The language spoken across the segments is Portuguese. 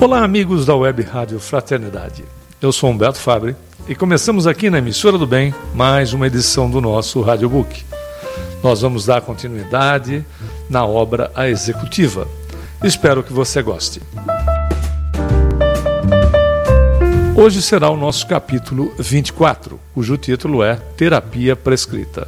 Olá, amigos da Web Rádio Fraternidade. Eu sou Humberto Fabre e começamos aqui na Emissora do Bem mais uma edição do nosso Radiobook. Nós vamos dar continuidade na obra A Executiva. Espero que você goste. Hoje será o nosso capítulo 24, cujo título é Terapia Prescrita.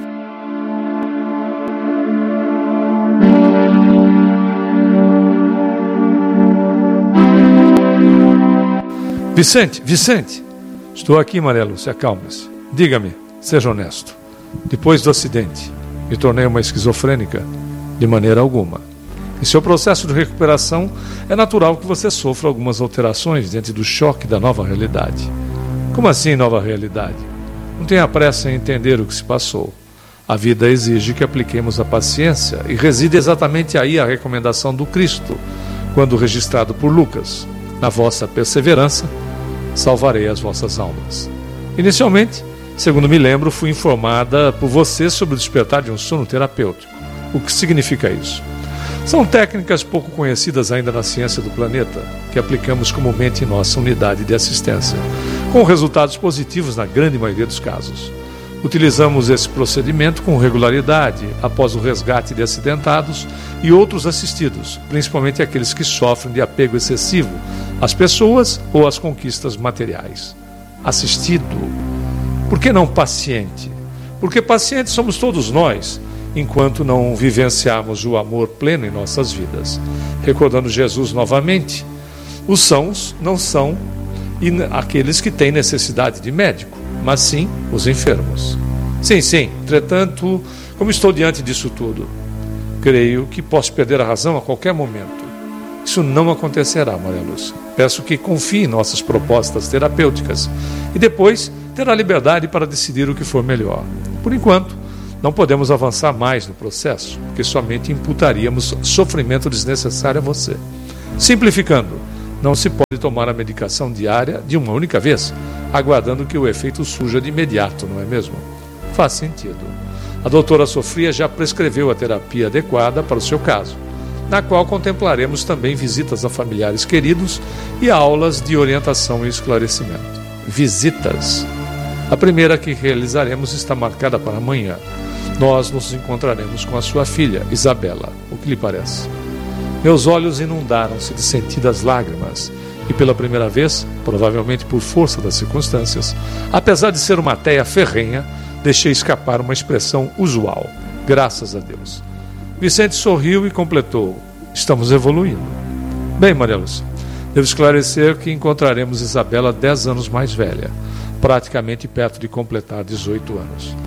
Vicente, estou aqui, Maria Lúcia, acalme-se. Diga-me, seja honesto. Depois do acidente, me tornei uma esquizofrênica? De maneira alguma. Em seu processo de recuperação, é natural que você sofra algumas alterações diante do choque da nova realidade. Como assim nova realidade? Não tenha pressa em entender o que se passou. A vida exige que apliquemos a paciência e reside exatamente aí a recomendação do Cristo, quando registrado por Lucas: na vossa perseverança, salvarei as vossas almas. Inicialmente, segundo me lembro, fui informada por você sobre o despertar de um sono terapêutico. O que significa isso? São técnicas pouco conhecidas ainda na ciência do planeta, que aplicamos comumente em nossa unidade de assistência, com resultados positivos na grande maioria dos casos. Utilizamos esse procedimento com regularidade após o resgate de acidentados e outros assistidos, principalmente aqueles que sofrem de apego excessivo às pessoas ou às conquistas materiais. Assistido. Por que não paciente? Porque pacientes somos todos nós, enquanto não vivenciarmos o amor pleno em nossas vidas. Recordando Jesus novamente, os sãos não são aqueles que têm necessidade de médico, mas sim os enfermos. Sim, entretanto, como estou diante disso tudo, creio que posso perder a razão a qualquer momento. Isso não acontecerá, Maria Lúcia. Peço que confie em nossas propostas terapêuticas e depois terá liberdade para decidir o que for melhor. Por enquanto, não podemos avançar mais no processo, porque somente imputaríamos sofrimento desnecessário a você. Simplificando, não se pode tomar a medicação diária de uma única vez, aguardando que o efeito surja de imediato, não é mesmo? Faz sentido. A doutora Sofia já prescreveu a terapia adequada para o seu caso, na qual contemplaremos também visitas a familiares queridos e aulas de orientação e esclarecimento. Visitas. A primeira que realizaremos está marcada para amanhã. Nós nos encontraremos com a sua filha, Isabela. O que lhe parece? Meus olhos inundaram-se de sentidas lágrimas e pela primeira vez, provavelmente por força das circunstâncias, apesar de ser uma ateia ferrenha, deixei escapar uma expressão usual. Graças a Deus. Vicente sorriu e completou: estamos evoluindo. Bem, Maria Lúcia, devo esclarecer que encontraremos Isabela 10 anos mais velha, praticamente perto de completar 18 anos.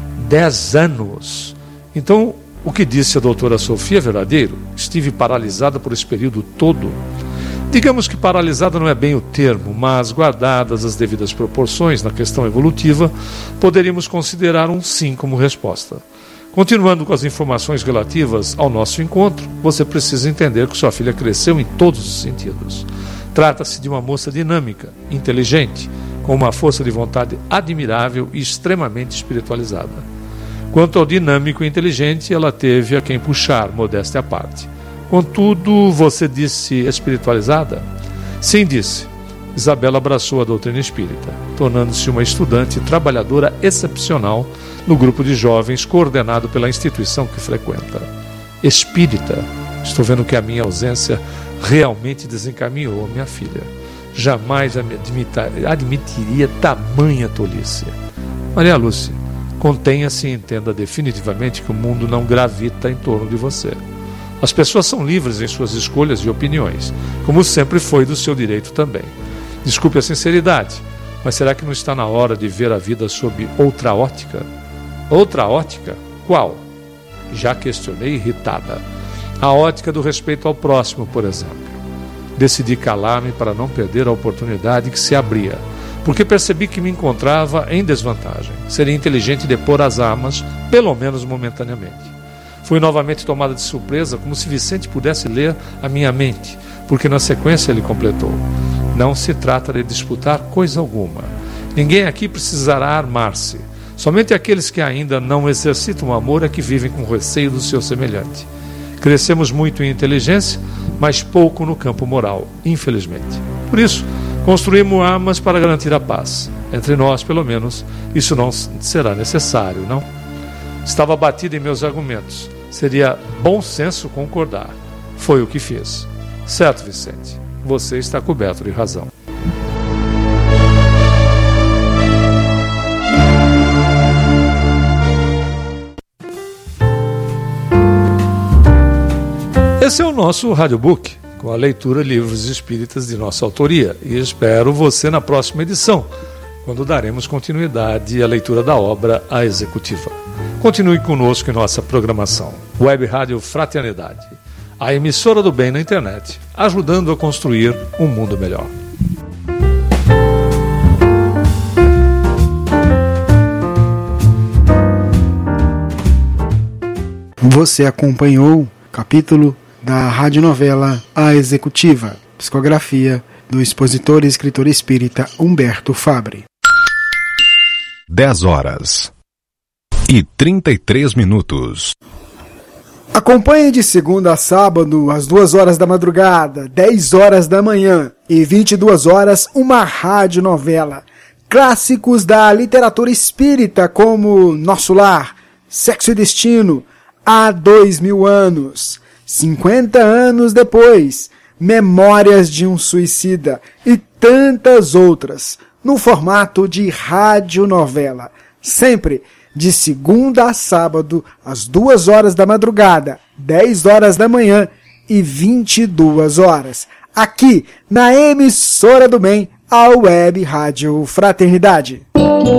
10 anos! Então, o que disse a doutora Sofia é verdadeiro? Estive paralisada por esse período todo? Digamos que paralisada não é bem o termo, mas guardadas as devidas proporções na questão evolutiva, poderíamos considerar um sim como resposta. Continuando com as informações relativas ao nosso encontro, você precisa entender que sua filha cresceu em todos os sentidos. Trata-se de uma moça dinâmica, inteligente, com uma força de vontade admirável e extremamente espiritualizada. Quanto ao dinâmico e inteligente, ela teve a quem puxar, modéstia à parte. Contudo, você disse espiritualizada? Sim, disse. Isabela abraçou a doutrina espírita, tornando-se uma estudante e trabalhadora excepcional no grupo de jovens coordenado pela instituição que frequenta. Espírita. Estou vendo que a minha ausência realmente desencaminhou minha filha. Jamais admitiria tamanha tolice. Maria Lúcia, contenha-se e entenda definitivamente que o mundo não gravita em torno de você. As pessoas são livres em suas escolhas e opiniões, como sempre foi do seu direito também. Desculpe a sinceridade, mas será que não está na hora de ver a vida sob outra ótica? Outra ótica? Qual? Já questionei irritada. A ótica do respeito ao próximo, por exemplo. Decidi calar-me para não perder a oportunidade que se abria, porque percebi que me encontrava em desvantagem. Seria inteligente depor as armas, pelo menos momentaneamente. Fui novamente tomada de surpresa, como se Vicente pudesse ler a minha mente, porque na sequência ele completou: não se trata de disputar coisa alguma. Ninguém aqui precisará armar-se. Somente aqueles que ainda não exercitam o amor é que vivem com receio do seu semelhante. Crescemos muito em inteligência, mas pouco no campo moral, infelizmente. Por isso, construímos armas para garantir a paz. Entre nós, pelo menos, isso não será necessário, não? Estava batido em meus argumentos. Seria bom senso concordar. Foi o que fiz. Certo, Vicente? Você está coberto de razão. Esse é o nosso Radiobook, com a leitura de livros espíritas de nossa autoria, e espero você na próxima edição, quando daremos continuidade à leitura da obra A Executiva. Continue conosco em nossa programação. Web Rádio Fraternidade, a emissora do bem na internet, ajudando a construir um mundo melhor. Você acompanhou o capítulo da radionovela A Executiva, psicografia do expositor e escritor espírita Humberto Fabre. 10h33. Acompanhe de segunda a sábado, às 2h da madrugada, 10h da manhã e 22h, uma radionovela. Clássicos da literatura espírita como Nosso Lar, Sexo e Destino, Há 2000 anos, 50 anos depois, Memórias de um Suicida e tantas outras, no formato de radionovela, sempre de segunda a sábado, às 2h da madrugada, 10h da manhã e 22h, aqui na emissora do bem, a Web Rádio Fraternidade.